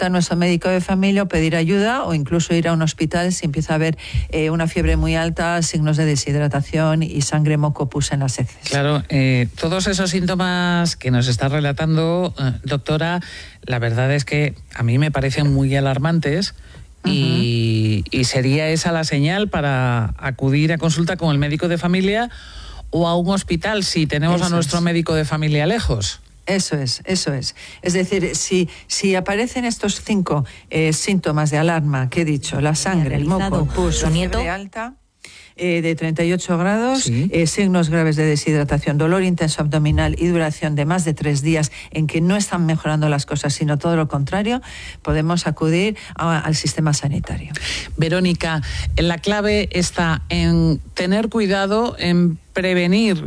consultar a nuestro médico de familia o pedir ayuda, o incluso ir a un hospital si empieza a haber una fiebre muy alta, signos de deshidratación y sangre moco pus en las heces. Claro, todos esos síntomas que nos está relatando, doctora, la verdad es que a mí me parecen muy alarmantes. Y sería esa la señal para acudir a consulta con el médico de familia o a un hospital si tenemos a nuestro médico de familia lejos. Eso es. Es decir, si aparecen estos 5 síntomas de alarma que he dicho, la sangre, el moco, pus, fiebre alta de 38 grados, sí. Signos graves de deshidratación, dolor intenso abdominal y duración de más de 3 días en que no están mejorando las cosas, sino todo lo contrario, podemos acudir al sistema sanitario. Verónica, la clave está en tener cuidado, en prevenir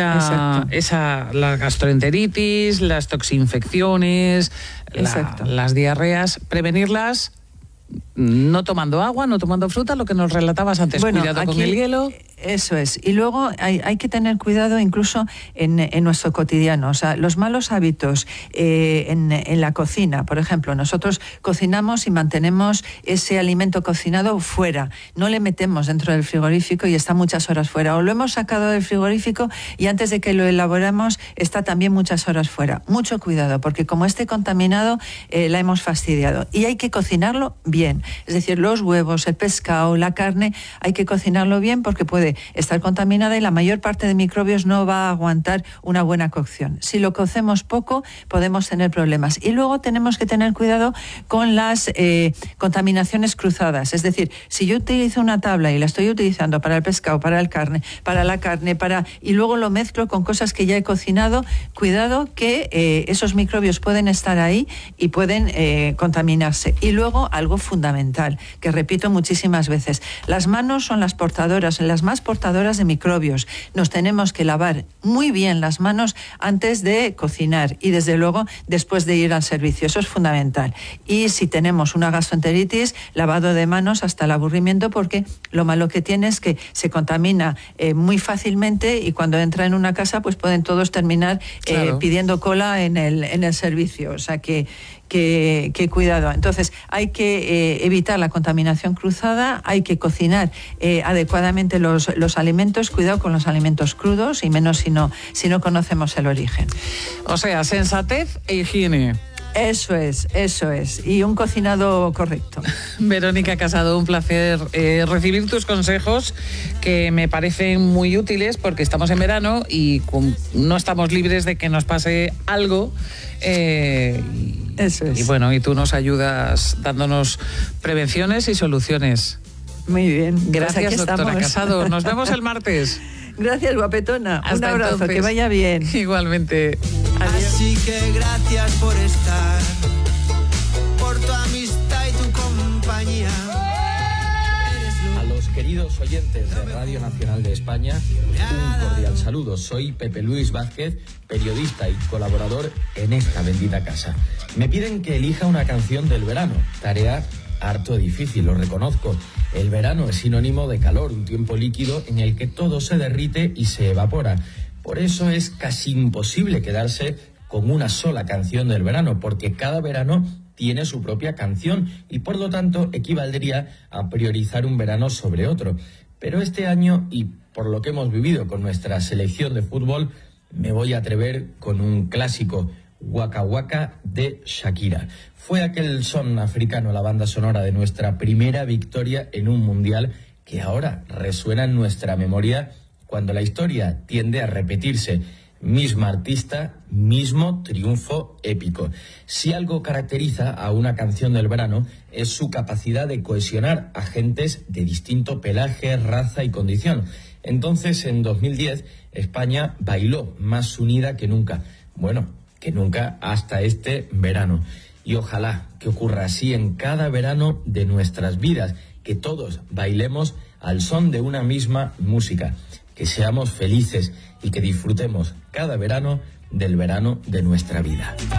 la gastroenteritis, las toxinfecciones, las diarreas, prevenirlas no tomando agua, no tomando fruta, lo que nos relatabas antes, cuidado con el hielo. Eso es. Y luego hay que tener cuidado incluso en nuestro cotidiano. O sea, los malos hábitos en la cocina. Por ejemplo, nosotros cocinamos y mantenemos ese alimento cocinado fuera. No le metemos dentro del frigorífico y está muchas horas fuera. O lo hemos sacado del frigorífico y antes de que lo elaboremos está también muchas horas fuera. Mucho cuidado, porque como esté contaminado, la hemos fastidiado. Y hay que cocinarlo bien. Es decir, los huevos, el pescado, la carne, hay que cocinarlo bien porque puede estar contaminada y la mayor parte de microbios no va a aguantar una buena cocción. Si lo cocemos poco, podemos tener problemas. Y luego tenemos que tener cuidado con las contaminaciones cruzadas. Es decir, si yo utilizo una tabla y la estoy utilizando para el pescado, para la carne, y luego lo mezclo con cosas que ya he cocinado, cuidado que esos microbios pueden estar ahí y pueden contaminarse. Y luego algo fundamental, que repito muchísimas veces, las manos son las más portadoras de microbios. Nos tenemos que lavar muy bien las manos antes de cocinar y desde luego después de ir al servicio. Eso es fundamental. Y si tenemos una gastroenteritis, lavado de manos hasta el aburrimiento, porque lo malo que tiene es que se contamina muy fácilmente y cuando entra en una casa pues pueden todos terminar pidiendo cola en el servicio. O sea que cuidado. Entonces hay que evitar la contaminación cruzada, hay que cocinar adecuadamente los alimentos, cuidado con los alimentos crudos y menos si no conocemos el origen. O sea, sensatez e higiene. Eso es. Y un cocinado correcto. Verónica Casado, un placer recibir tus consejos que me parecen muy útiles porque estamos en verano y no estamos libres de que nos pase algo. Eso es. Y bueno, y tú nos ayudas dándonos prevenciones y soluciones. Muy bien. Gracias, pues doctora Casado. Nos vemos el martes. Gracias, guapetona. Hasta un abrazo, entonces. que vaya bien. Igualmente. Adiós. Así que gracias por estar, por tu amistad y tu compañía. A los queridos oyentes de Radio Nacional de España, un cordial saludo. Soy Pepe Luis Vázquez, periodista y colaborador en esta bendita casa. Me piden que elija una canción del verano, tarea harto difícil, lo reconozco. El verano es sinónimo de calor, un tiempo líquido en el que todo se derrite y se evapora. Por eso es casi imposible quedarse con una sola canción del verano, porque cada verano tiene su propia canción y por lo tanto equivaldría a priorizar un verano sobre otro. Pero este año, y por lo que hemos vivido con nuestra selección de fútbol, me voy a atrever con un clásico, Waka Waka de Shakira. Fue aquel son africano la banda sonora de nuestra primera victoria en un mundial que ahora resuena en nuestra memoria cuando la historia tiende a repetirse. Misma artista, mismo triunfo épico. Si algo caracteriza a una canción del verano es su capacidad de cohesionar a gentes de distinto pelaje, raza y condición. Entonces, en 2010, España bailó más unida que nunca. Bueno, que nunca hasta este verano. Y ojalá que ocurra así en cada verano de nuestras vidas, que todos bailemos al son de una misma música, que seamos felices y que disfrutemos cada verano del verano de nuestra vida.